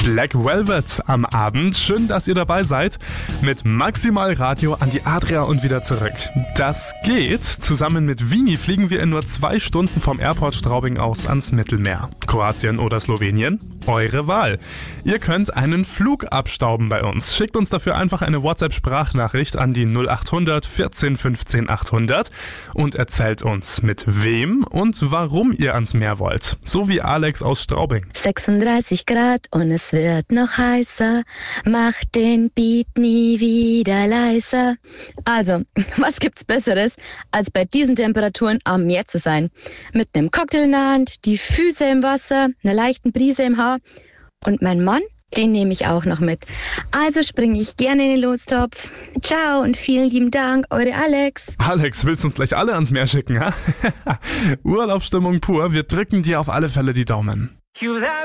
Black Velvet am Abend. Schön, dass ihr dabei seid. Mit Maximal Radio an die Adria und wieder zurück. Das geht. Zusammen mit Vini fliegen wir in nur 2 Stunden vom Airport Straubing aus ans Mittelmeer. Kroatien oder Slowenien? Eure Wahl. Ihr könnt einen Flug abstauben bei uns. Schickt uns dafür einfach eine WhatsApp-Sprachnachricht an die 0800 14 15 800 und erzählt uns, mit wem und warum ihr ans Meer wollt. So wie Alex aus Straubing. 36 Grad und es wird noch heißer. Macht den Beat nie wieder leiser. Also, was gibt's Besseres, als bei diesen Temperaturen am Meer zu sein? Mit einem Cocktail in der Hand, die Füße im Wasser, einer leichten Brise im Haar. Und mein Mann, den nehme ich auch noch mit. Also springe ich gerne in den Lostopf. Ciao und vielen lieben Dank, eure Alex. Alex, willst du uns gleich alle ans Meer schicken, ha? Urlaubsstimmung pur, wir drücken dir auf alle Fälle die Daumen.